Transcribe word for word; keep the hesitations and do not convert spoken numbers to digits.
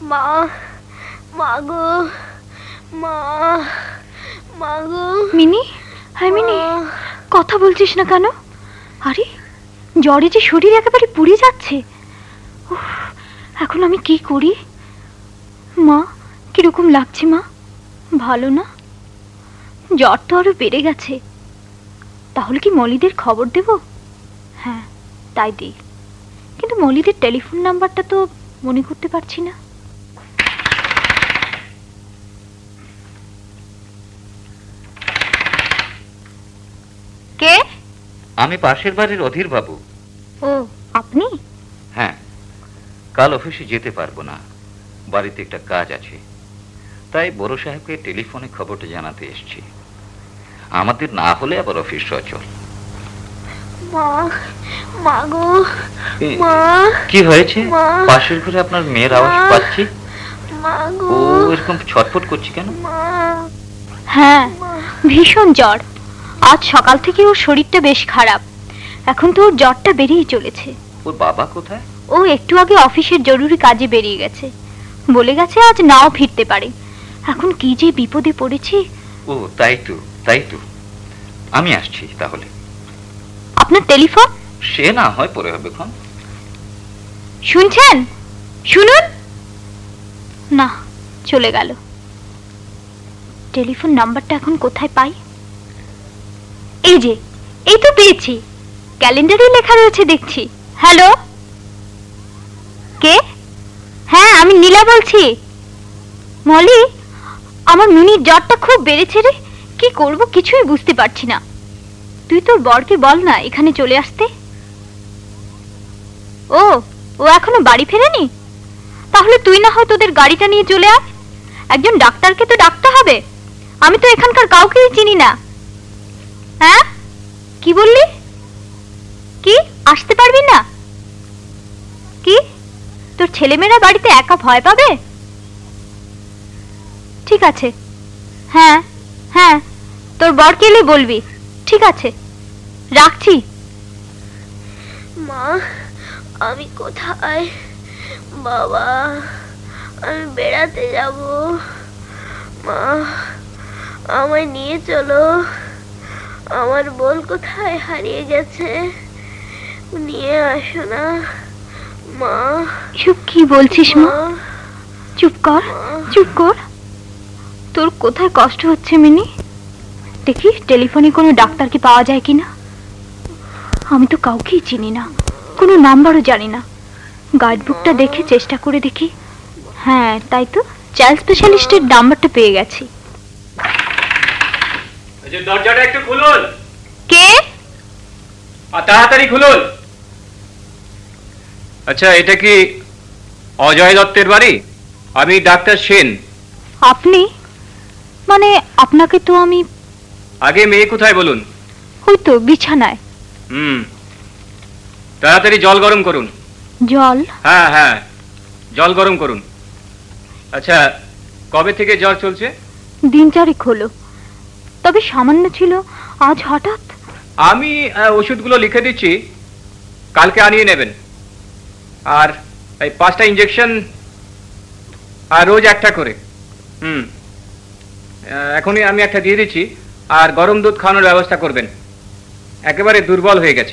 মা, মা গো, মা, মা গো। মিনি, হ্যাঁ মিনি, কথা বলছিস না কেন? আরে জ্বরে যে শরীর একেবারে পুড়ে যাচ্ছে। এখন আমি কি করি? মা, কিরকম লাগছে মা? ভালো না? জ্বর তো আরো বেড়ে গেছে। তাহলে কি মলিদের খবর দেব? হ্যাঁ, তাই দিই। কিন্তু মলিদের টেলিফোন নাম্বারটা তো মনে করতে পারছি না। কে? আমি পাশের বাড়ির অধীর বাবু। ও, আপনি? হ্যাঁ, কাল অফিসে যেতে পারবো না, বাড়িতে একটা কাজ আছে। তাই বড় সাহেবকে টেলিফোনে খবরটা জানাতে এসেছি। আমাদের না হলে আবার অফিস সচল। মা, মা গো, মা। কি হয়েছে? পাশের ঘরে আপনার মেয়ের আওয়াজ পাচ্ছি। মা গো। ও এরকম ছটফট করছে কেন? হ্যাঁ, ভীষণ জ্বর। আজ সকাল থেকে ওর শরীরটা বেশ খারাপ। এখন তো ওর জ্বরটা বেরিয়ে চলেছে। ওর বাবা কোথায়? ও একটু আগে অফিসের জরুরি কাজে বেরিয়ে গেছে। বলে গেছে আজ নাও ফিরতে পারে। এখন কি যে বিপদে পড়েছি। ও তাই তো, তাই তো। আমি আসছি তাহলে। আপনার টেলিফোন? সে না হয় পরে হবে ক্ষণ। শুনছেন? শুনুন না, চলে গেল। টেলিফোন নাম্বারটা এখন কোথায় পাই? এই যে, এই তো পেয়েছি। ক্যালেন্ডারে লেখা রয়েছে দেখছি। হ্যালো, কে? হ্যাঁ, আমি নীলা বলছি। মলি, আমার মিনির জ্বরটা খুব বেড়েছে রে। কি করব কিছুই বুঝতে পারছি না। তুই তোর বরকে বল না এখানে চলে আসতে। ও, ও এখনো বাড়ি ফেরেনি? তাহলে তুই না হয় তোদের গাড়িটা নিয়ে চলে আয়। একজন ডাক্তারকে তো ডাকতে হবে। আমি তো এখানকার কাউকেই চিনি না। হ্যাঁ, কি বললি? কি আসতে পারবি না? কি তোর ছেলেমেয়েরা বাড়িতে একা ভয় পাবে? ঠিক আছে, হ্যাঁ হ্যাঁ, তোর বরকে এলে বলবি। ঠিক আছে, রাখছি। মা, আমি কোথায়? বাবা, আমি বেড়াতে যাব। মা, আমায় নিয়ে চলো। আমার বল কোথায় হারিয়ে গেছে, নিয়ে আসো না মা। চুপ, কি বলছিস মা? চুপ কর, চুপ কর। তোর কোথায় কষ্ট হচ্ছে মিনি? দেখি টেলিফোনে কোনো ডাক্তারকে পাওয়া যায় কিনা। আমি তো কাউকেই চিনি না, কোনো নাম্বারও জানি না। গাইডবুকটা দেখে চেষ্টা করে দেখি। হ্যাঁ, তাই তো, চাইল্ড স্পেশালিস্টের নাম্বারটা পেয়ে গেছি। দরজাটা একটু খুলুন। কে? তাড়াতাড়ি খুলুন। আচ্ছা, এটা কি অজয় দত্তের বাড়ি? আমি ডাক্তার সেন। আপনি? মানে আপনাকে তো আমি... আগে মেয়ে কোথায় বলুন? ওই তো বিছানায়। হুম, তাড়াতাড়ি জল গরম করুন। জল? হ্যাঁ হ্যাঁ, জল গরম করুন। আচ্ছা, কবে থেকে জ্বর চলছে? দিন চারেক হলো, তবে সামান্য ছিল, আজ হঠাৎ। আমি ওষুধগুলো লিখে দিচ্ছি, কালকে আনিয়ে নেবেন। আর এই পাঁচটা ইঞ্জেকশন, আর রোজ একটা করে। হুম, এখনই আমি একটা দিয়ে দিচ্ছি। আর গরম দুধ খাওয়ানোর ব্যবস্থা করবেন, একেবারে দুর্বল হয়ে গেছে।